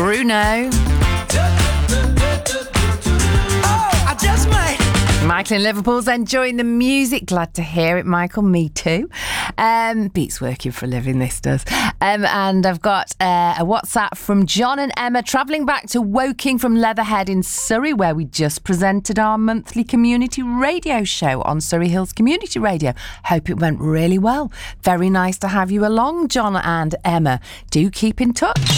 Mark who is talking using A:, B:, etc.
A: Bruno. Michael in Liverpool's enjoying the music. Glad to hear it, Michael. Me too. Beats working for a living, this does. And I've got a WhatsApp from John and Emma travelling back to Woking from Leatherhead in Surrey, where we just presented our monthly community radio show on Surrey Hills Community Radio. Hope it went really well. Very nice to have you along, John and Emma. Do keep in touch.